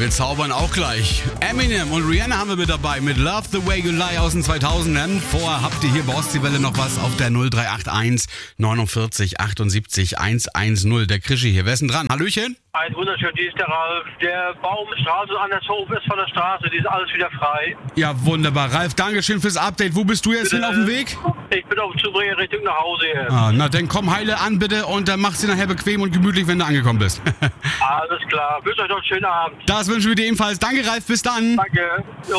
wir zaubern auch gleich. Eminem und Rihanna haben wir mit dabei mit Love the Way You Lie aus den 2000ern. Vorher habt ihr hier bei Ostseewelle noch was auf der 0381 49 78 110. Der Krischi hier. Wer ist denn dran? Hallöchen? Ein wunderschön, die ist der Ralf. Der Baum Straße an der Hof ist von der Straße, die ist alles wieder frei. Ja, wunderbar. Ralf, Dankeschön fürs Update. Wo bist du jetzt hin auf dem Weg? Ich bin auf dem Zubringen Richtung nach Hause hier. Na dann komm heile an bitte und dann mach's dir nachher bequem und gemütlich, wenn du angekommen bist. Alles klar. Wünsche euch noch einen schönen Abend. Das wünschen wir dir ebenfalls. Danke, Ralf. Bis dann. Danke. Jo.